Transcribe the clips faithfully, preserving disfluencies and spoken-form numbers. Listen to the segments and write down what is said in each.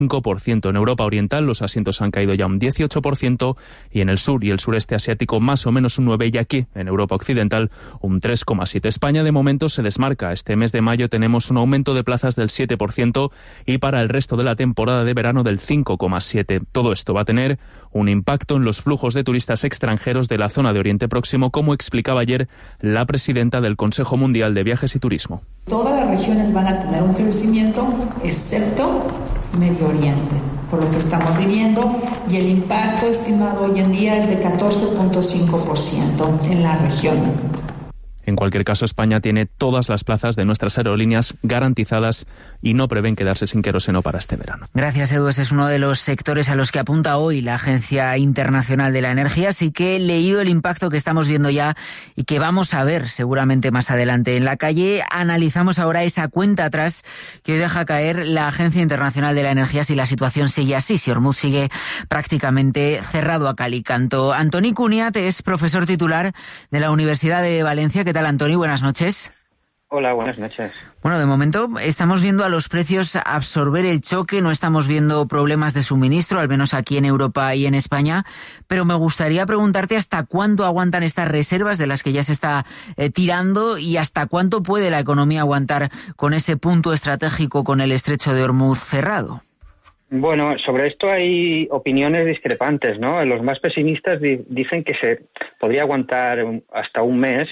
cinco por ciento. En Europa Oriental los asientos han caído ya un dieciocho por ciento y en el sur y el sureste asiático más o menos un nueve por ciento y aquí en Europa Occidental un tres coma siete por ciento. España de momento se desmarca. Este mes de mayo tenemos un aumento de plazas del siete por ciento y para el resto de la temporada de verano del cinco coma siete por ciento. Todo esto va a tener un impacto en los flujos de turistas extranjeros de la zona de Oriente Próximo, como explicaba ayer la presidenta del Consejo Mundial de Viajes y Turismo. Todas las regiones van a tener un crecimiento, excepto Medio Oriente, por lo que estamos viviendo, y el impacto estimado hoy en día es de catorce punto cinco por ciento en la región. En cualquier caso, España tiene todas las plazas de nuestras aerolíneas garantizadas y no prevén quedarse sin queroseno para este verano. Gracias, Edu. Ese es uno de los sectores a los que apunta hoy la Agencia Internacional de la Energía. Así que he leído el impacto que estamos viendo ya y que vamos a ver seguramente más adelante en la calle. Analizamos ahora esa cuenta atrás que hoy deja caer la Agencia Internacional de la Energía si la situación sigue así, si Ormuz sigue prácticamente cerrado a cal y canto. Antoni Cuniat es profesor titular de la Universidad de Valencia. ¿Qué tal, Antoni? Buenas noches. Hola, buenas noches. Bueno, de momento estamos viendo a los precios absorber el choque, no estamos viendo problemas de suministro, al menos aquí en Europa y en España, pero me gustaría preguntarte hasta cuánto aguantan estas reservas de las que ya se está eh, tirando y hasta cuánto puede la economía aguantar con ese punto estratégico con el estrecho de Ormuz cerrado. Bueno, sobre esto hay opiniones discrepantes, ¿no? Los más pesimistas di- dicen que se podría aguantar un, hasta un mes,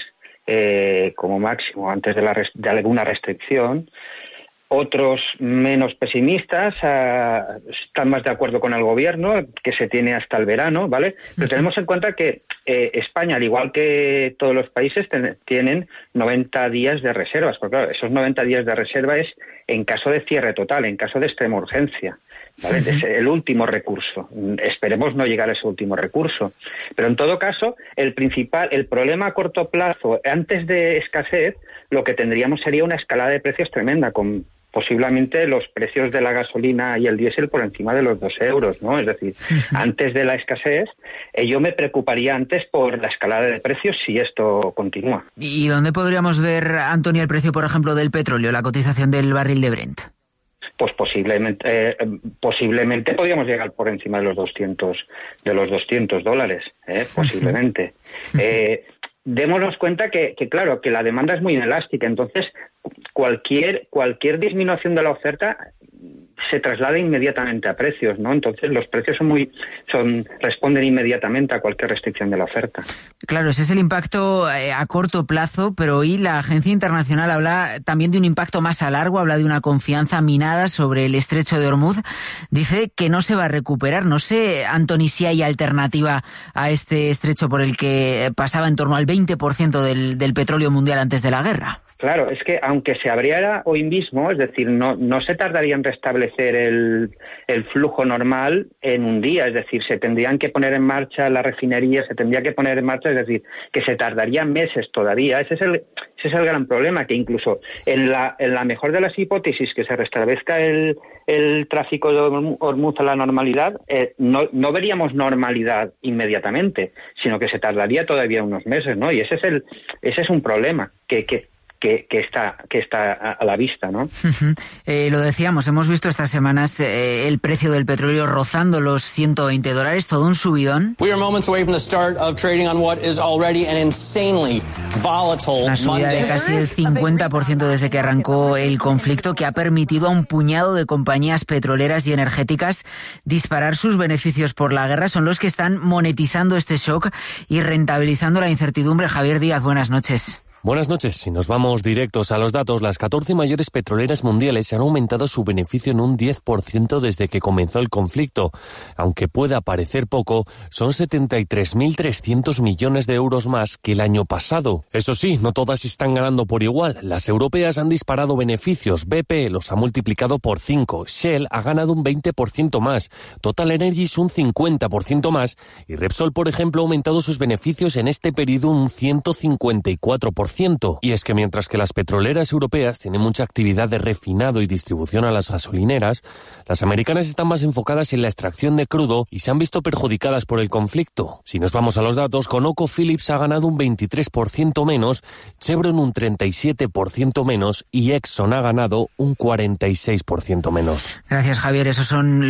Eh, como máximo antes de, la res- de alguna restricción. Otros menos pesimistas uh, están más de acuerdo con el gobierno, que se tiene hasta el verano, ¿vale? Pero uh-huh. tenemos en cuenta que eh, España, al igual que todos los países, ten- tienen noventa días de reservas. Porque claro, esos noventa días de reserva es en caso de cierre total, en caso de extrema urgencia, ¿vale? Uh-huh. Es el último recurso. Esperemos no llegar a ese último recurso. Pero en todo caso, el principal, el problema a corto plazo, antes de escasez, lo que tendríamos sería una escalada de precios tremenda, con posiblemente los precios de la gasolina y el diésel por encima de los dos euros, ¿no? Es decir, uh-huh. antes de la escasez, eh, yo me preocuparía antes por la escalada de precios si esto continúa. ¿Y dónde podríamos ver, Antonio, el precio, por ejemplo, del petróleo, la cotización del barril de Brent? Pues posiblemente eh, posiblemente podríamos llegar por encima de los doscientos de los doscientos dólares, eh, posiblemente. Eh, démonos cuenta que, que claro, que la demanda es muy inelástica, entonces cualquier cualquier disminución de la oferta se traslada inmediatamente a precios, ¿no? Entonces los precios son muy son responden inmediatamente a cualquier restricción de la oferta. Claro, ese es el impacto eh, a corto plazo, pero hoy la Agencia Internacional habla también de un impacto más a largo, habla de una confianza minada sobre el estrecho de Ormuz. Dice que no se va a recuperar. No sé, Antoni, si hay alternativa a este estrecho por el que pasaba en torno al veinte por ciento del, del petróleo mundial antes de la guerra. Claro, es que aunque se abriera hoy mismo, es decir, no no se tardaría en restablecer el, el flujo normal en un día, es decir, se tendrían que poner en marcha la refinería, se tendría que poner en marcha, es decir, que se tardaría meses todavía. Ese es el ese es el gran problema, que incluso en la en la mejor de las hipótesis, que se restablezca el el tráfico de Ormuz a la normalidad, eh, no no veríamos normalidad inmediatamente, sino que se tardaría todavía unos meses, ¿no? Y ese es el ese es un problema que que Que, que está que está a la vista, ¿no? Uh-huh. Eh, lo decíamos, hemos visto estas semanas eh, el precio del petróleo rozando los ciento veinte dólares, todo un subidón. We are moments away from the start of trading on what is already an insanely volatile Una subida de casi el cincuenta por ciento desde que arrancó el conflicto, que ha permitido a un puñado de compañías petroleras y energéticas disparar sus beneficios por la guerra. Son los que están monetizando este shock y rentabilizando la incertidumbre. Javier Díaz, buenas noches. Buenas noches. Si nos vamos directos a los datos, las catorce mayores petroleras mundiales han aumentado su beneficio en un diez por ciento desde que comenzó el conflicto. Aunque pueda parecer poco, son setenta y tres mil trescientos millones de euros más que el año pasado. Eso sí, no todas están ganando por igual. Las europeas han disparado beneficios, B P los ha multiplicado por cinco, Shell ha ganado un veinte por ciento más, Total Energies un cincuenta por ciento más y Repsol, por ejemplo, ha aumentado sus beneficios en este periodo un ciento cincuenta y cuatro por ciento. ciento. Y es que mientras que las petroleras europeas tienen mucha actividad de refinado y distribución a las gasolineras, las americanas están más enfocadas en la extracción de crudo y se han visto perjudicadas por el conflicto. Si nos vamos a los datos, ConocoPhillips ha ganado un veintitrés por ciento menos, Chevron un treinta y siete por ciento menos y Exxon ha ganado un cuarenta y seis por ciento menos. Gracias, Javier. Esos son